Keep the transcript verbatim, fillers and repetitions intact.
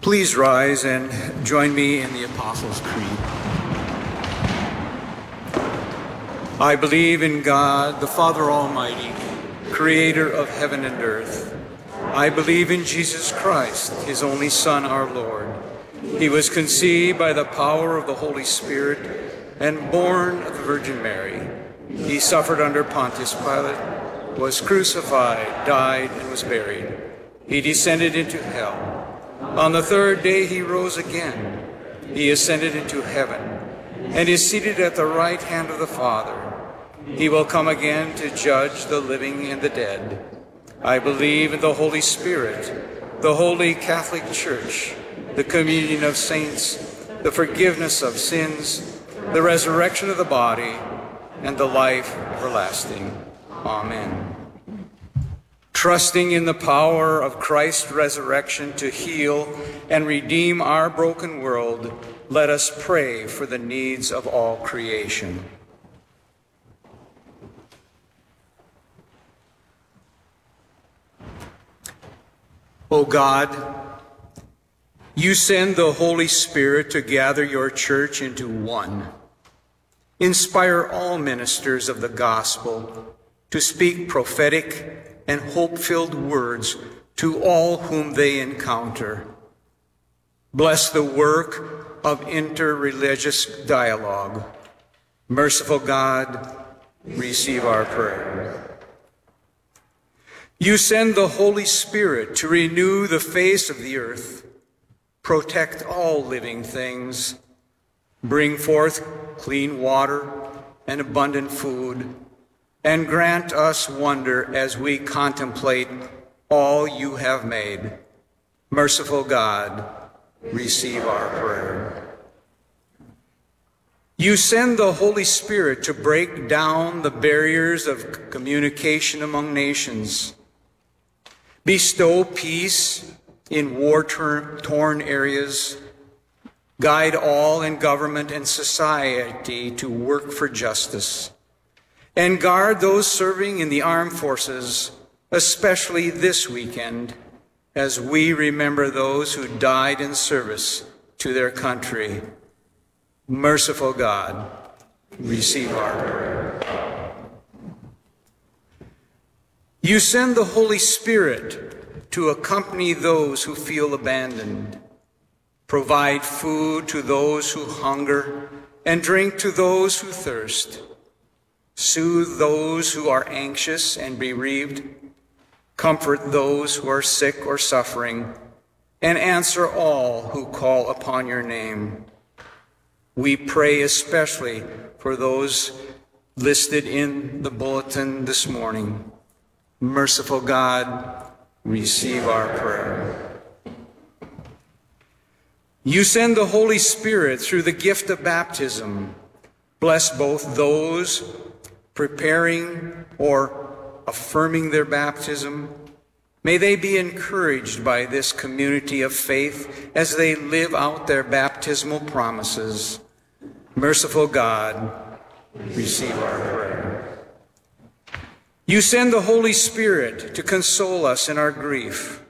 Please rise and join me in the Apostles' Creed. I believe in God, the Father Almighty, creator of heaven and earth. I believe in Jesus Christ, his only Son, our Lord. He was conceived by the power of the Holy Spirit and born of the Virgin Mary. He suffered under Pontius Pilate, was crucified, died, and was buried. He descended into hell. On the third day he rose again. He ascended into heaven and is seated at the right hand of the Father. He will come again to judge the living and the dead. I believe in the Holy Spirit, the Holy Catholic Church, the communion of saints, the forgiveness of sins, the resurrection of the body, and the life everlasting. Amen. Trusting in the power of Christ's resurrection to heal and redeem our broken world, let us pray for the needs of all creation. O God, you send the Holy Spirit to gather your church into one. Inspire all ministers of the gospel to speak prophetic and hope-filled words to all whom they encounter. Bless the work of interreligious dialogue. Merciful God, receive our prayer. You send the Holy Spirit to renew the face of the earth, protect all living things, bring forth clean water and abundant food, and grant us wonder as we contemplate all you have made. Merciful God, receive our prayer. You send the Holy Spirit to break down the barriers of communication among nations. Bestow peace in war-torn areas. Guide all in government and society to work for justice. And guard those serving in the armed forces, especially this weekend, as we remember those who died in service to their country. Merciful God, receive our prayer. You send the Holy Spirit to accompany those who feel abandoned, provide food to those who hunger, and drink to those who thirst. Soothe those who are anxious and bereaved, comfort those who are sick or suffering, and answer all who call upon your name. We pray especially for those listed in the bulletin this morning. Merciful God, receive our prayer. You send the Holy Spirit through the gift of baptism. Bless both those preparing or affirming their baptism. May they be encouraged by this community of faith as they live out their baptismal promises. Merciful God, receive our prayer. You send the Holy Spirit to console us in our grief.